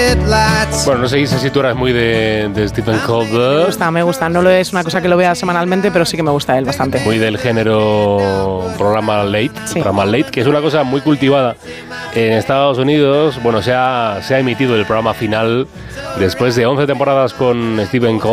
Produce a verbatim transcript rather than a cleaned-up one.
Bueno, no sé si tú eras muy de, de Stephen Colbert. Me gusta, me gusta. No lo es una cosa que lo vea semanalmente, pero sí que me gusta él bastante. Muy del género programa late, sí. programa late, que es una cosa muy cultivada en Estados Unidos. Bueno, se ha, se ha emitido el programa final después de once temporadas con Stephen Colbert.